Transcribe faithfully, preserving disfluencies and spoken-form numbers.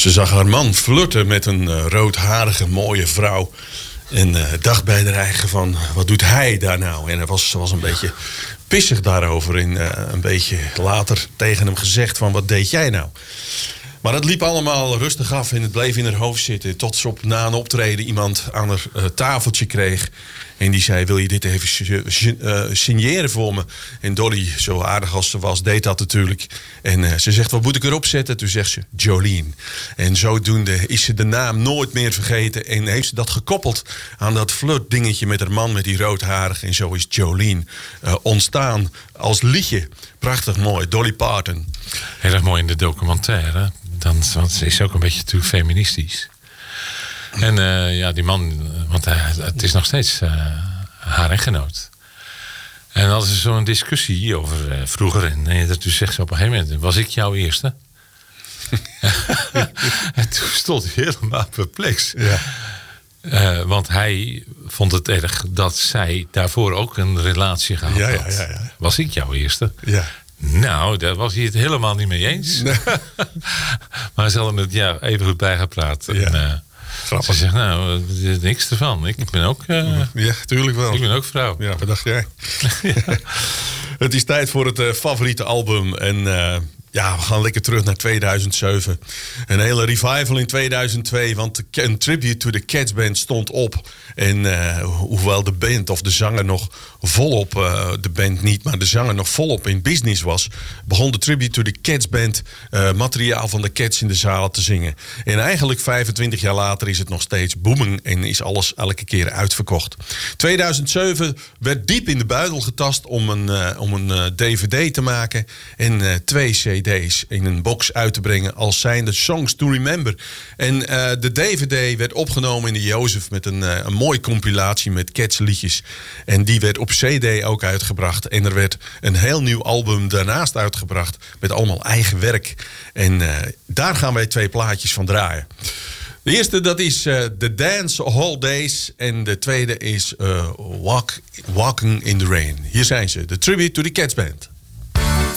Ze zag haar man flirten met een uh, roodharige mooie vrouw. En uh, dacht bij haar eigen van, wat doet hij daar nou? En hij was, was een beetje pissig daarover. En uh, een beetje later tegen hem gezegd van, wat deed jij nou? Maar het liep allemaal rustig af en het bleef in haar hoofd zitten. Tot ze op, na een optreden iemand aan haar uh, tafeltje kreeg. En die zei, wil je dit even uh, signeren voor me? En Dolly, zo aardig als ze was, deed dat natuurlijk. En uh, ze zegt, wat moet ik erop zetten? Toen zegt ze, Jolene. En zodoende is ze de naam nooit meer vergeten. En heeft ze dat gekoppeld aan dat flirtdingetje met haar man met die roodharig. En zo is Jolene uh, ontstaan als liedje. Prachtig mooi, Dolly Parton. Heel erg mooi in de documentaire. Dan, want ze is ook een beetje natuurlijk feministisch. En uh, ja, die man, want hij, het is nog steeds uh, haar echtgenoot. En dan is er zo'n discussie over uh, vroeger. En, en toen zegt ze op een gegeven moment, was ik jouw eerste? En toen stond hij helemaal perplex. Ja. Uh, want hij vond het erg dat zij daarvoor ook een relatie gehad ja, had. Ja, ja, ja. Was ik jouw eerste? Ja. Nou, daar was hij het helemaal niet mee eens. Nee. Maar ze hadden het ja, even goed bijgepraat. Ja. En, uh, ze zegt, nou, niks ervan. Ik ben ook... Uh, ja, tuurlijk wel. Ik ben ook vrouw. Ja, wat dacht jij? Ja. Het is tijd voor het uh, favoriete album. En uh, ja, we gaan lekker terug naar tweeduizend zeven. Een hele revival in tweeduizend twee. Want een tribute to the Cats Band stond op. En uh, hoewel de band of de zanger nog volop, uh, de band niet, maar de zanger nog volop in business was, begon de tribute to the Cats Band uh, materiaal van de Cats in de zalen te zingen. En eigenlijk vijfentwintig jaar later is het nog steeds booming en is alles elke keer uitverkocht. tweeduizend zeven werd diep in de buidel getast om een, uh, om een uh, D V D te maken en uh, twee C D's in een box uit te brengen als zijnde Songs to Remember. En uh, de D V D werd opgenomen in de Jozef met een, uh, een mooie compilatie met Cats liedjes. En die werd op C D ook uitgebracht. En er werd een heel nieuw album daarnaast uitgebracht met allemaal eigen werk. En uh, daar gaan wij twee plaatjes van draaien. De eerste dat is uh, The Dance Hall Days. En de tweede is uh, Walk, Walking in the Rain. Hier zijn ze, de Tribute to the Cats Band.